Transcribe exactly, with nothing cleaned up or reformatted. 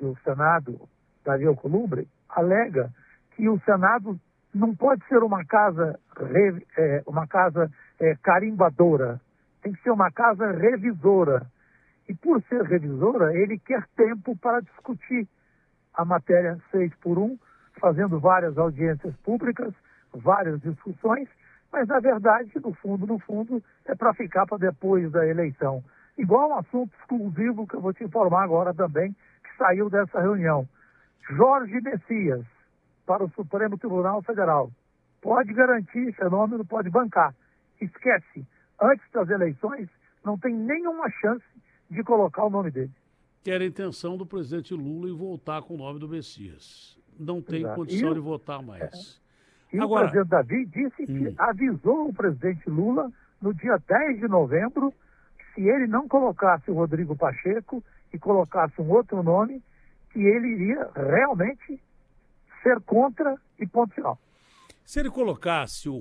do Senado, Davi Alcolumbre, alega que o Senado não pode ser uma casa, re, é, uma casa é, carimbadora, tem que ser uma casa revisora. E por ser revisora, ele quer tempo para discutir a matéria seis por um, fazendo várias audiências públicas, várias discussões, mas na verdade, no fundo, no fundo, é para ficar para depois da eleição. Igual um assunto exclusivo que eu vou te informar agora também, que saiu dessa reunião. Jorge Messias, para o Supremo Tribunal Federal. Pode garantir fenômeno, pode bancar. Esquece, antes das eleições, não tem nenhuma chance de colocar o nome dele. Que era a intenção do presidente Lula em voltar com o nome do Messias. Não tem Exato. condição E, de votar mais. É, e Agora, o presidente Davi disse que hum. avisou o presidente Lula no dia dez de novembro que se ele não colocasse o Rodrigo Pacheco e colocasse um outro nome, que ele iria realmente ser contra e ponto final. Se ele colocasse o